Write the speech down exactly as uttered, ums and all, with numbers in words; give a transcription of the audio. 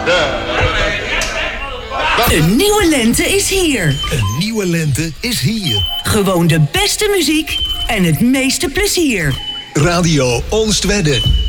Een nieuwe lente is hier. Een nieuwe lente is hier. Gewoon de beste muziek en het meeste plezier. Radio Oostwedde.